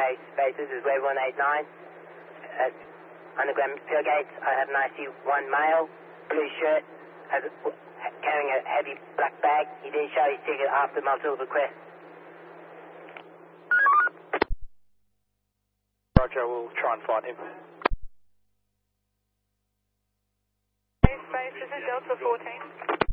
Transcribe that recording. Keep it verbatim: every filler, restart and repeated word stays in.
Gate Space, this is Wave one eight nine. At Underground Tailgate, I have an I C one male, blue shirt, has a, carrying a heavy black bag. He didn't show his ticket after multiple requests. Roger, we'll try and find him. Space, this is Delta fourteen.